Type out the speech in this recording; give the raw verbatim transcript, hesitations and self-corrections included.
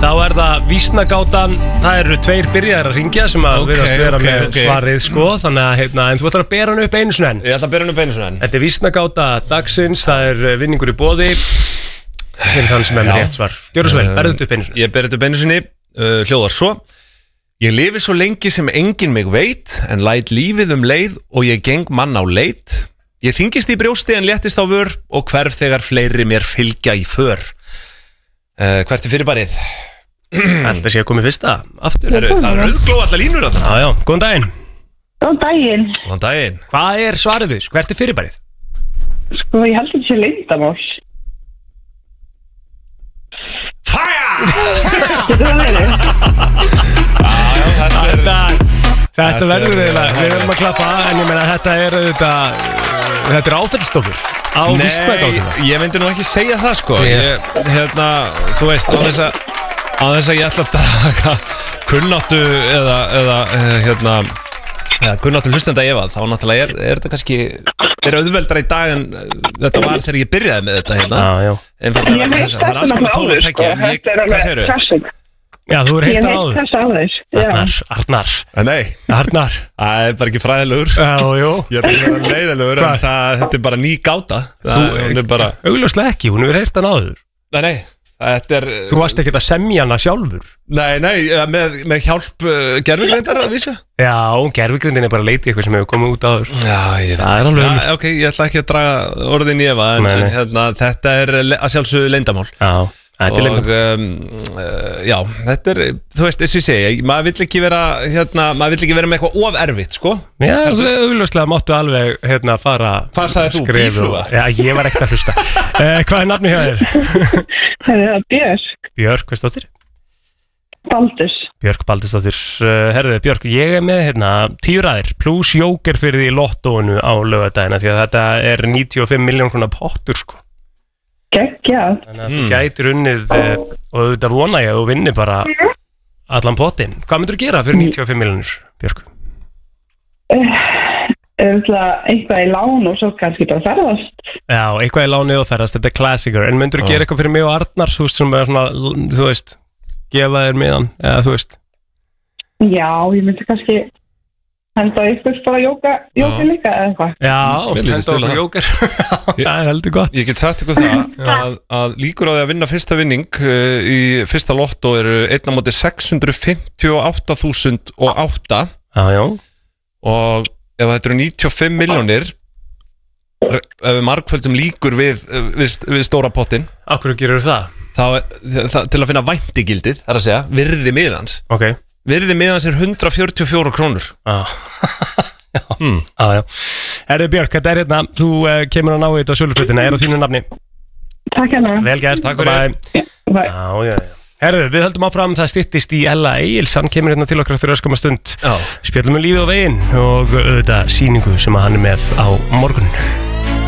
Þá er það vísnagátan. Það eru tveir byrjaðir að ringja sem að okay, virðast vera okay, með okay. svarið sko. Þannig að heitna, en þú ætlar að bera hann upp einu sinni enn. Ég ætla að bera hann upp einu sinni enn. Þetta er vísnagáta dagsins. Það er vinningur í boði fyrir þann sem er með rétt svar. Gjörðu svo vel, berðu þetta upp einu sinni. Ég ber þetta upp einu sinni, uh, hljóðar svo. Ég lifi svo lengi sem enginn mig veit, en læt lífið um leið og ég geng mann á leit. Ég þingist í brjósti en léttist á vör og hverf þegar fleiri mér fylgja í för. Uh, hvert er fyrirbarið? Alltaf sé að koma í fyrsta aftur. Það er rauðgló allar línur alltaf. Já, já, góðan daginn. Góðan daginn. Góðan daginn. Hvað er svarið við? Hvert er fyrirbarið? Sko, ég held að þetta sé leyndamál. Fæja! Þetta Þetta verður við Við verðum að klappa. En ég meina þetta er Þetta, þetta er áfællstofur á vísnagátunum. Nei, ég myndi nú ekki segja það sko. Ég, hérna, þú veist, á þess að á þess að ég ætla að draga kunnáttu eða, eða hérna ja, kunnáttu hlustenda efa, þá náttúrulega er, er þetta kannski er auðveldra í dag en þetta var þegar ég byrjaði með þetta hérna. Já, já. En það er alls konar tól að tekja. Hvað segirðu? Klassik. Já, þú er heitt á áður. Ég heit þess að þess. Arnar, Arnar. Nei. Arnar. Það er bara ekki fræðilegur. Já, jú. Ég ætla ekki að vera leiðilegur en það, þetta er bara ný gáta. Það, hún er bara... Augljóslega ekki, hún er heitt hann áður. Nei, nei. Þetta er... Þú varst ekki að semja hana sjálfur. Nei, nei, með, með hjálp uh, gervigreindar að vísa. Já, gervigreindin er bara að leita í eitthvað sem hefur komið út áður. Já, ég veit. Það er alveg... Já, ok, ég ætla ekki að draga orðin í efa en, en hérna, þetta er að sjálfsögðu leyndamál. Já. Og um, uh, já, þetta er, þú veist, þess að ég segja, maður vill ekki vera, hérna, maður vill ekki vera með eitthvað of erfitt, sko. Já, auðvitað máttu alveg, hérna, fara... Hvað sagði þú, bífluga? Já, ég var ekkert að hlusta. uh, hvað er nafni hjá þér? Það er Björk. Björk, hvað stóttir? Baldurs. Björk Baldursdóttir. Uh, herðu, Björk, ég er með, hérna, tíu ræðir, pluss jóker fyrir því í lottóinu á laugardagina, því að þetta er níutíu og fimm milljón króna pottur, sko. Geggjað. Þannig að þú gætir unnið og þetta vona ég að þú vinnir bara allan pottin. Hvað myndur þú gera fyrir níutíu og fimm milljónir, Björk? Eitthvað í lán og svo kannski bara ferðast. Já, eitthvað í láni og ferðast, þetta er klassiker. En myndur þú gera eitthvað fyrir mig og Arnar, þú veist, sem er svona, þú veist, gefa þér miðan, eða þú veist? Já, ég myndi kannski henda ykkur bara jóka, jóka líka eða eitthvað. Já, henda okkur jóker. Það er heldur gott. Ég get sagt ykkur það að, að líkur á því að vinna fyrsta vinning uh, í fyrsta lottó eru einn á móti sex hundruð fimmtíu og átta þúsund og átta. Já, já. Og ef þetta eru níutíu og fimm milljónir, ef við margföldum líkur við, við, við stóra pottin. Af hverju gerur það? Þá, það, til að finna væntigildið, það er að segja, virði miðans. Ok. Virði miðans er hundrað fjörutíu og fjórar krónur. Ah. Já, mm. ah, já. Herðu Björk, þetta er hérna, þú uh, kemur að ná í þetta á söluflutina, er á þínu nafni. Takk hérna. Vel gert, takk fyrir. Bye. Já, já, já. Herðu, við höldum áfram, það styttist í Ella Egils, hann kemur hérna til okkar eftir öskum stund. Já. Spjallum um lífið og veginn og auðvitað sýningu sem hann er með á morgun.